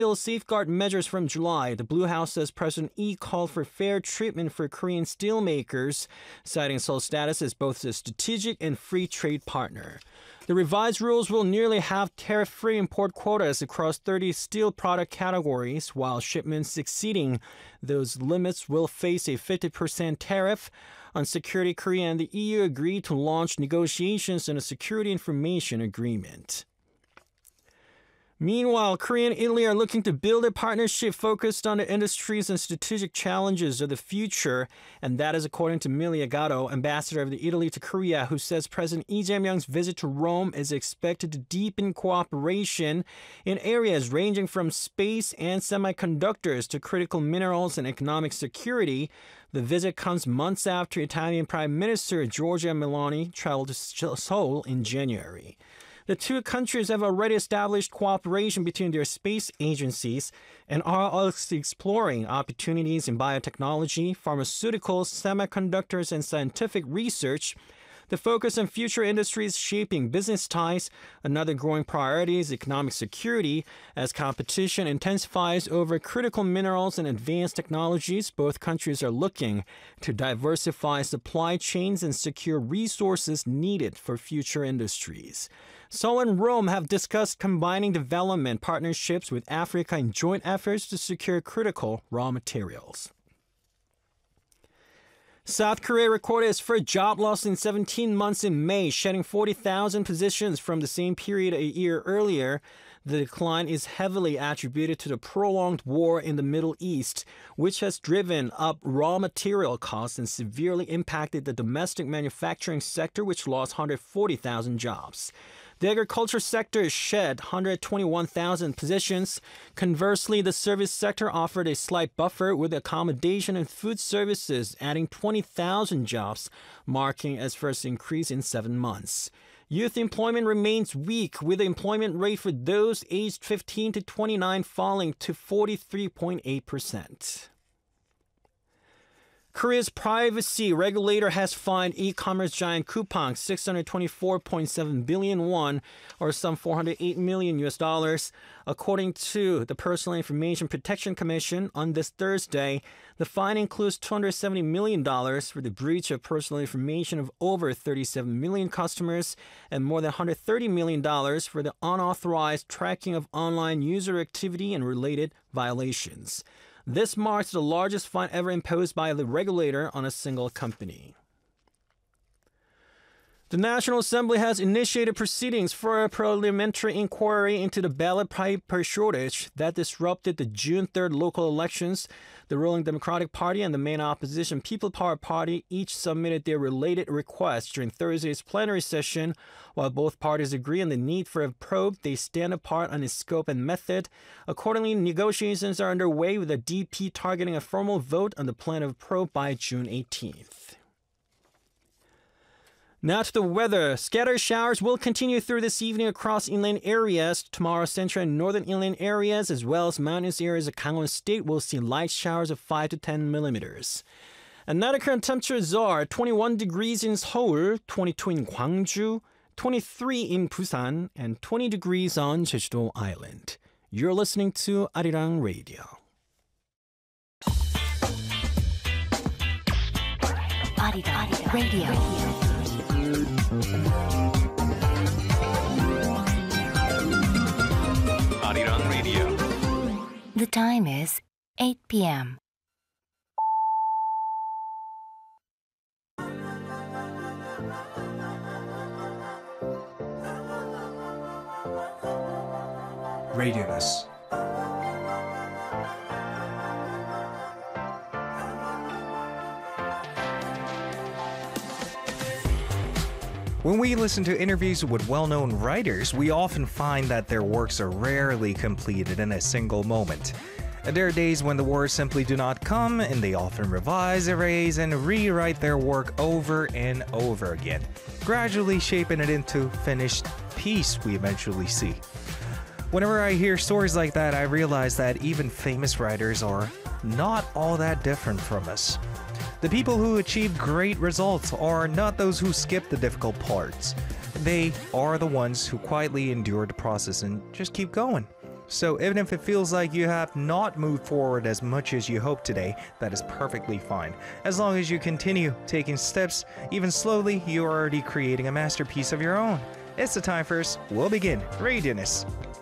safeguard measures from July, the Blue House says President Lee called for fair treatment for Korean steelmakers, citing Seoul's status as both a strategic and free trade partner. The revised rules will nearly have tariff-free import quotas across 30 steel product categories, while shipments exceeding those limits will face a 50% tariff. On security, Korea and the EU agreed to launch negotiations on a security information agreement. Meanwhile, Korea and Italy are looking to build a partnership focused on the industries and strategic challenges of the future, and that is according to Milia Gatto, ambassador of the Italy to Korea, who says President Lee Jae-myung's visit to Rome is expected to deepen cooperation in areas ranging from space and semiconductors to critical minerals and economic security. The visit comes months after Italian Prime Minister Giorgia Meloni traveled to Seoul in January. The two countries have already established cooperation between their space agencies and are also exploring opportunities in biotechnology, pharmaceuticals, semiconductors, and scientific research. The focus on future industries shaping business ties. Another growing priority is economic security. As competition intensifies over critical minerals and advanced technologies, both countries are looking to diversify supply chains and secure resources needed for future industries. Seoul and Rome have discussed combining development partnerships with Africa in joint efforts to secure critical raw materials. South Korea recorded its first job loss in 17 months in May, shedding 40,000 positions from the same period a year earlier. The decline is heavily attributed to the prolonged war in the Middle East, which has driven up raw material costs and severely impacted the domestic manufacturing sector, which lost 140,000 jobs. The agriculture sector shed 121,000 positions. Conversely, the service sector offered a slight buffer, with accommodation and food services adding 20,000 jobs, marking its first increase in 7 months. Youth employment remains weak, with the employment rate for those aged 15 to 29 falling to 43.8%. Korea's privacy regulator has fined e-commerce giant Coupang 624.7 billion won, or some $408 million, according to the Personal Information Protection Commission. On this Thursday, the fine includes $270 million for the breach of personal information of over 37 million customers and more than $130 million for the unauthorized tracking of online user activity and related violations. This marks the largest fine ever imposed by the regulator on a single company. The National Assembly has initiated proceedings for a parliamentary inquiry into the ballot paper shortage that disrupted the June 3rd local elections. The ruling Democratic Party and the main opposition People Power Party each submitted their related requests during Thursday's plenary session. While both parties agree on the need for a probe, they stand apart on its scope and method. Accordingly, negotiations are underway, with the DP targeting a formal vote on the plan of probe by June 18th. Now to the weather. Scattered showers will continue through this evening across inland areas. Tomorrow, central and northern inland areas, as well as mountainous areas of Gangwon State, will see light showers of 5 to 10 millimeters. And now the current temperatures are 21 degrees in Seoul, 22 in Gwangju, 23 in Busan, and 20 degrees on Jeju-do Island. You're listening to Arirang Radio. Arirang Radio. Arirang Radio. The time is 8 p.m. Radioness. When we listen to interviews with well-known writers, we often find that their works are rarely completed in a single moment. There are days when the words simply do not come, and they often revise, erase, and rewrite their work over and over again, gradually shaping it into finished piece we eventually see. Whenever I hear stories like that, I realize that even famous writers are not all that different from us. The people who achieve great results are not those who skip the difficult parts. They are the ones who quietly endure the process and just keep going. So even if it feels like you have not moved forward as much as you hoped today, that is perfectly fine. As long as you continue taking steps, even slowly, you are already creating a masterpiece of your own. It's the time first. We'll begin. Readiness.